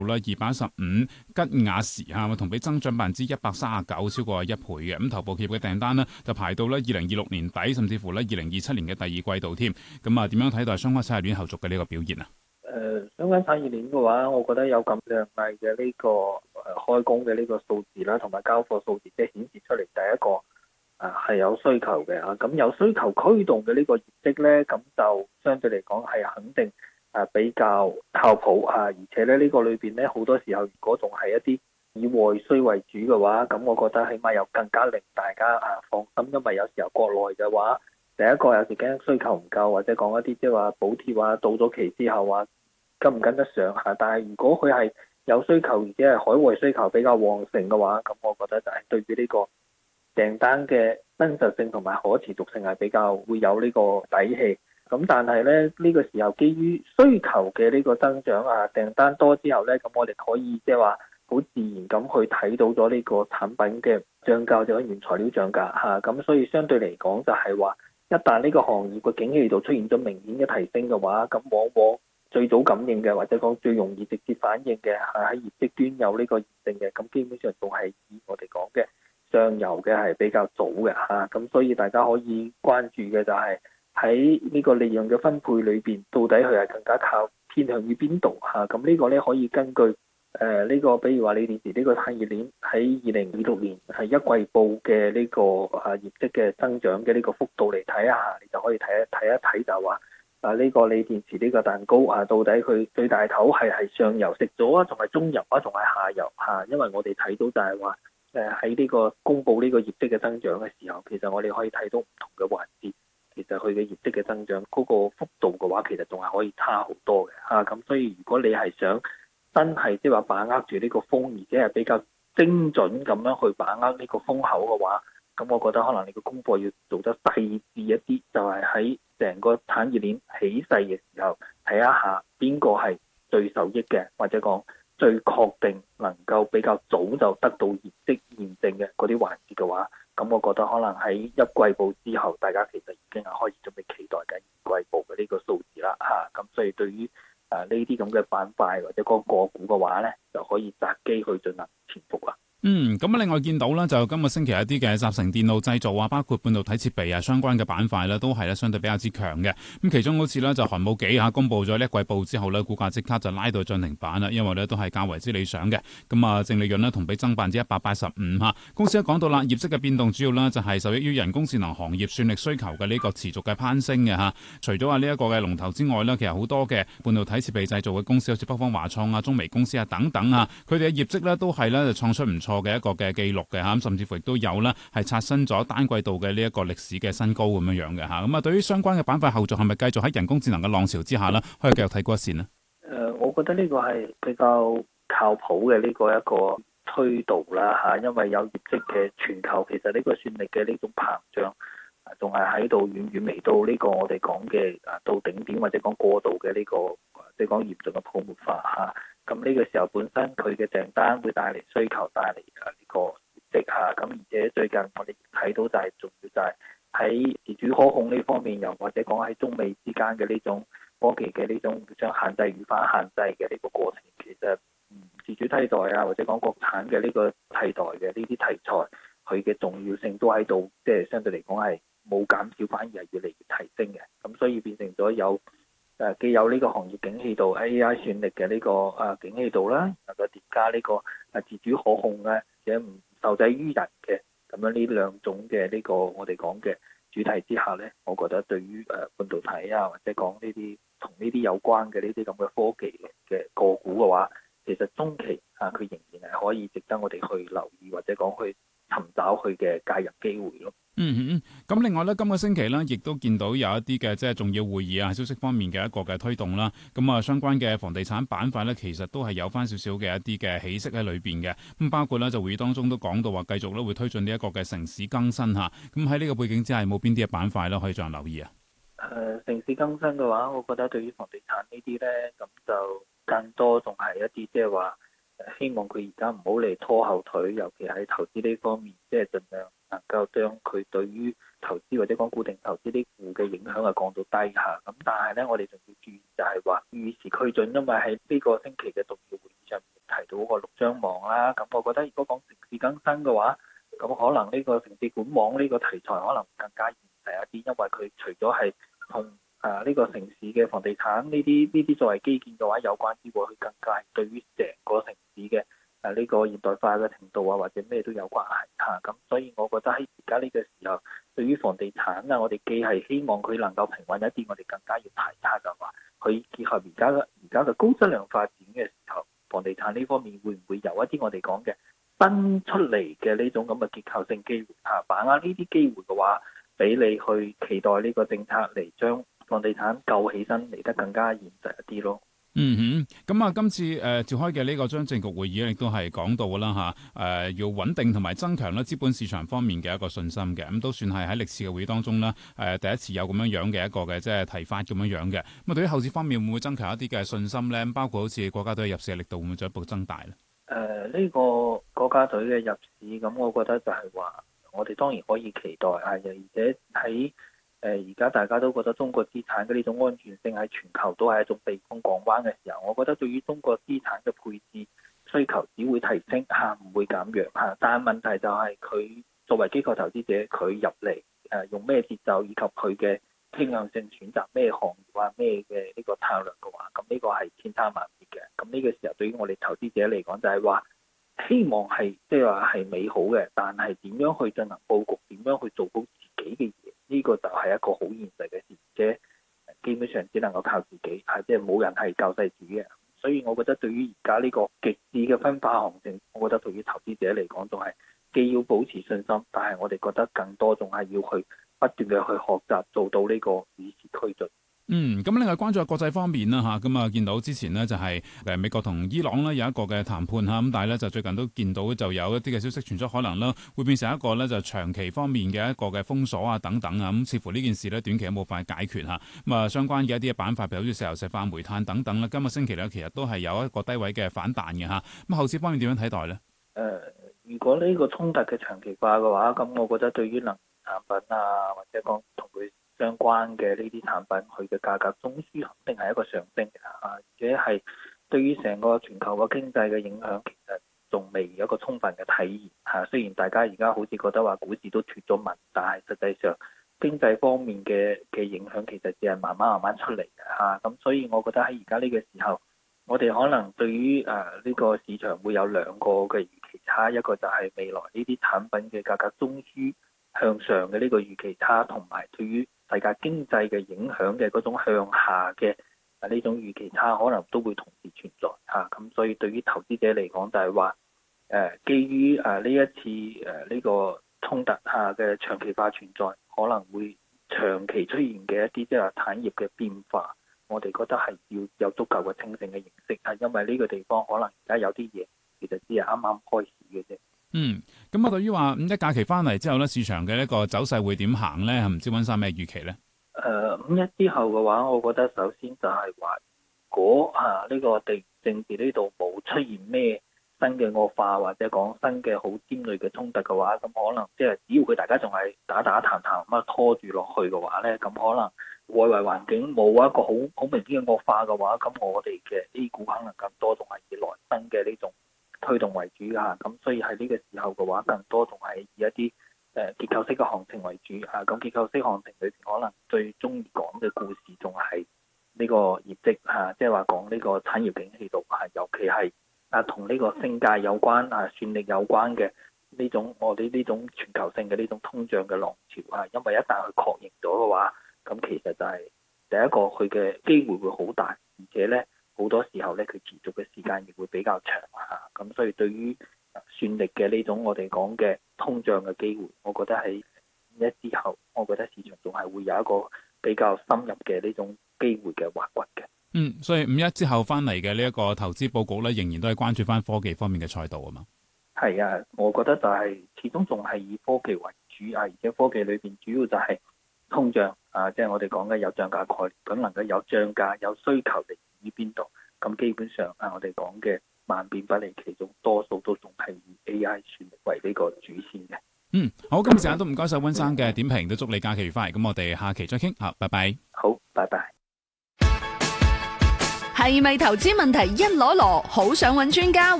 啦215吉雅時同比增長139%，超過1倍嘅。咁頭部企業嘅訂單呢，就排到咧2026年底，甚至乎咧2027年嘅第二季度添。咁點樣睇待相關產業鏈後續嘅呢個表現啊？ 相關產業鏈嘅話，我覺得有咁亮麗嘅呢個開工嘅呢個數字啦，同埋交貨數字，即係顯示出嚟第一個係有需求嘅啊。咁有需求驅動嘅呢個業績咧，咁就相對嚟講係肯定比較靠譜啊。而且咧呢個裏邊咧好多時候，如果仲係一啲以外需為主嘅話，咁我覺得起碼有更加令大家放心，因為有時候國內嘅話，第一個有時驚需求唔夠，或者講一啲即係話補貼到咗期之後跟唔跟得上嚇？但係如果佢係有需求，而且係海外需求比較旺盛嘅話，咁我覺得就係對於呢個訂單嘅真實性同埋可持續性係比較會有呢個底氣。咁但係咧呢個時候基於需求嘅呢個增長訂單多之後咧，咁我哋可以即係話好自然咁去睇到咗呢個產品嘅漲價或者原材料漲價嚇。咁所以相對嚟講就係話，一旦呢個行業嘅景氣度出現咗明顯嘅提升嘅話，咁往往最早感應嘅，或者講最容易直接反應嘅，喺業績端有呢個驗證嘅，咁基本上仲係以我哋講嘅上游嘅係比較早嘅嚇。咁所以大家可以關注嘅就係喺呢個利潤嘅分配裏邊，到底佢係更加靠偏向於邊度嚇？咁呢個咧可以根據呢個，比如話鋰電池呢個產業鏈喺2026年係一季報嘅呢個業績嘅增長嘅呢個幅度嚟睇下，你就可以睇一睇就話。呢個鋰電池呢個蛋糕到底佢最大頭係上游食咗仲係中游仲係下游因為我哋睇到就係話喺呢個公佈呢個業績嘅增長嘅時候，其實我哋可以睇到唔同嘅環節，其實佢嘅業績嘅增長嗰個幅度嘅話，其實仲係可以差好多嘅咁所以如果你係想真係即係話把握住呢個風，而且係比較精準咁樣去把握呢個風口嘅話，咁我覺得可能你個功課要做得細緻一啲，就係喺成個產業鏈起勢嘅時候，睇一下邊個係最受益嘅，或者講最確定能夠比較早就得到業績驗證嘅嗰啲環節嘅話，咁我覺得可能喺一季報之後，大家其實已經係開始準備期待緊二季報嘅呢個數字啦咁所以對於呢啲咁嘅板塊或者嗰個股嘅話咧，就可以擇機去進行潛伏啦。 咁另外見到咧，就今個星期一啲嘅集成電路製造包括半導體設備相關嘅板塊咧，都係咧相對比較之強嘅。咁其中好似咧就寒武紀公佈咗呢一季報之後咧，股價即刻就拉到漲停板啦，因為咧都係較為之理想嘅。咁淨利潤呢，同比增185%公司都講到啦，業績嘅變動主要咧就係受益於人工智能行業算力需求嘅呢個持續嘅攀升嘅除咗呢一個嘅龍頭之外咧，其實好多嘅半導體設備製造嘅公司，好似北方華創中微公司等等佢哋嘅業績咧都係咧就創出唔錯嘅一個嘅記錄嘅甚至乎亦都有咧係刷新咗單季度嘅呢一個歷史嘅新高咁樣樣嘅咁對於相關嘅板塊後續係咪繼續喺人工智能嘅浪潮之下呢，可以繼續睇高一線呢？ 我覺得呢個係比較靠譜嘅呢個一個推導啦因為有業績嘅全球，其實呢個算力嘅呢種膨脹仲係喺度遠遠未到呢個我哋講嘅到頂點或者講過度嘅呢個即係講嚴重嘅泡沫化咁呢個時候本身佢嘅訂單會帶嚟需求，帶嚟呢個業績咁而且最近我哋睇到就係重要就係喺自主可控呢方面，又或者講喺中美之間嘅呢種科技嘅呢種將限制與反限制嘅呢個過程，其實自主替代或者講國產嘅呢個替代嘅呢啲題材，佢嘅重要性都喺度，即係相對嚟講係冇減少，反而係越嚟越提升嘅。咁所以變成咗既有呢個行業景氣度 AI 算力嘅呢個景氣度啦，能夠疊加呢個自主可控而且唔受制於人嘅咁樣呢兩種嘅呢個我哋講嘅主題之下咧，我覺得對於半導體或者講呢啲同呢啲有關嘅呢啲咁嘅科技嘅個股嘅話，其實中期佢仍然係可以值得我哋去留意，或者講去尋找佢嘅介入機會咯。 咁另外咧，今個星期咧，亦都見到有一啲嘅即係重要會議消息方面嘅一個嘅推動啦。咁相關嘅房地產板塊咧，其實都係有翻少少嘅一啲嘅起色喺裏邊嘅。咁包括咧就會議當中都講到話，繼續咧會推進呢一個嘅城市更新嚇。咁喺呢個背景之下，有冇邊啲嘅板塊咧可以進行留意啊？ 城市更新嘅話，我覺得對於房地產呢啲咧，咁就更多仲係一啲即係話希望佢而家唔好嚟拖後腿，尤其喺投資呢方面，即係盡量能夠將佢對於投資或者講固定投資啲負嘅影響係降到低下。咁但係咧，我哋仲要注意就係話與時俱進，因為喺呢個星期嘅重要會議上面提到嗰個陸張網啦。咁我覺得如果講城市更新嘅話，咁可能呢個城市管網呢個題材可能更加現實一啲，因為佢除咗係同呢個城市嘅房地產呢啲作為基建嘅話有關之外，佢更加係對於成個城市嘅呢個現代化嘅程度或者咩都有關係嚇。咁所以我覺得喺而家呢個時候，對於房地產我哋既係希望佢能夠平穩一啲，我哋更加要睇下就話佢結合而家嘅高質量發展嘅時候，房地產呢方面會唔會有一啲我哋講嘅新出嚟嘅呢種咁嘅結構性機會嚇，把握呢啲機會嘅話，俾你去期待呢個政策嚟將房地產救起身嚟得更加現實一啲咯。 咁啊，今次召開嘅呢個張正局會議亦都係講到啦要穩定同埋增強咧資本市場方面嘅一個信心嘅，咁都算係喺歷次嘅會議當中啦，第一次有咁樣嘅一個嘅即係提法咁樣嘅。咁啊，對於後市方面會唔會增強一啲嘅信心咧？包括好似國家隊入市嘅力度會唔會進一步增大咧？ 呢個國家隊嘅入市，咁我覺得就係話，我哋當然可以期待而且喺而家大家都覺得中國資產嘅呢種安全性喺全球都係一種避風港灣嘅時候，我覺得對於中國資產嘅配置需求只會提升唔會減弱但係問題就係佢作為機構投資者，佢入嚟用咩節奏以及佢嘅傾向性選擇咩行業咩嘅呢個策略嘅話，咁呢個係千差萬別嘅。咁呢個時候對於我哋投資者嚟講就係話，希望係即係話係美好嘅，但係點樣去進行佈局，點樣去做好自己嘅嘢，呢個就係一個好現實嘅事，且基本上只能夠靠自己，即係冇人係救世主嘅。所以我覺得對於而家呢個極致嘅分化行情，我覺得對於投資者嚟講仲係既要保持信心，但係我哋覺得更多仲係要去不斷嘅去學習，做到呢個與時俱進。 咁另外關注下國際方面啦咁啊見到之前呢就係美國同伊朗呢有一個嘅談判咁但係咧就最近都見到就有一啲嘅消息傳出，可能啦會變成一個咧就長期方面嘅一個嘅封鎖等等咁似乎呢件事咧短期都冇法解決咁啊相關嘅一啲嘅板塊，譬如好似石油石化、煤炭等等啦，今個星期咧其實都係有一個低位嘅反彈嘅咁後市方面點樣睇待咧？ 如果呢個衝突嘅長期化嘅話，咁我覺得對於能源產品或者講同佢相關嘅呢啲產品，佢嘅價格中樞肯定係一個上升嘅而且係對於成個全球嘅經濟嘅影響，其實仲未有一個充分嘅體現雖然大家而家好似覺得話股市都脫咗紋，但係實際上經濟方面嘅影響其實只係慢慢出嚟嘅咁所以我覺得喺而家呢個時候，我哋可能對於呢個市場會有兩個嘅預期差，一個就係未來呢啲產品嘅價格中樞向上嘅呢個預期差，同埋對於世界經濟嘅影響嘅嗰種向下嘅呢種預期差，可能都會同時存在咁所以對於投資者嚟講就係話基於呢一次呢個衝突嘅長期化存在，可能會長期出現嘅一啲即係話產業嘅變化，我哋覺得係要有足夠嘅清醒嘅認識因為呢個地方可能而家有啲嘢其實只係啱啱開始嘅啫。 咁對於話五一假期翻嚟之後咧，市場嘅一個走勢會點行咧？唔知溫生咩預期咧？ 五一之後嘅話，我覺得首先就係話，如果呢個地政治呢度冇出現咩新嘅惡化，或者講新嘅好尖銳嘅衝突嘅話，咁可能即係只要佢大家仲係打談咁拖住落去嘅話咧，咁可能外圍環境冇一個好明顯嘅惡化嘅話，咁我哋嘅 A 股可能更多仲係以來新嘅呢種推動為主咁所以喺呢個時候嘅話，更多仲係以一啲結構式嘅行情為主咁結構式行情裏邊可能最中意講嘅故事仲係呢個業績即係話講呢個產業景氣度尤其係同呢個升價有關算力有關嘅呢種我哋呢種全球性嘅呢種通脹嘅浪潮因為一旦佢確認咗嘅話，咁其實就係第一個佢嘅機會會好大，而且咧好多時候咧佢持續嘅時間亦會比較長咁所以對於算力嘅呢種我哋講嘅通脹嘅機會，我覺得喺一之後，我覺得市場仲係會有一個比較深入嘅呢種機會嘅挖掘嘅。 所以五一之後翻嚟嘅呢一個投資佈局咧，仍然都係關注翻科技方面嘅賽道啊嘛。 係我覺得就係始終仲係以科技為主而且科技裏邊主要就係通脹即係我哋講嘅有漲價概念，咁能夠有漲價有需求嚟於邊度？咁基本上我哋講嘅萬變不離其中，多數都仲係以 AI 算力為呢個主線嘅。 好，今日時間都唔該晒溫生嘅點評，都祝你假期愉快。咁我哋下期再傾，拜拜。 好，拜拜。 係咪投資問題一籮籮，好想揾專家